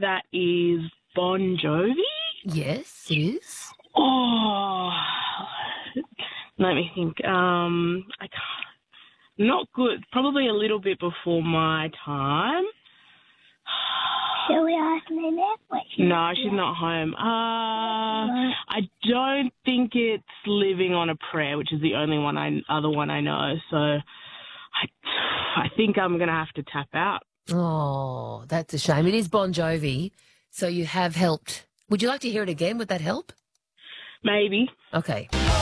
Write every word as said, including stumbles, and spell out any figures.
that is Bon Jovi. Yes, it is. Oh, let me think. Um, I can't, not good. Probably a little bit before my time. Shall we ask Mimi? Wait, No, she's not home. Uh, I don't think it's Living on a Prayer, which is the only one I other one I know. So I, I think I'm going to have to tap out. Oh, that's a shame. It is Bon Jovi, so you have helped. Would you like to hear it again? Would that help? Maybe. Okay.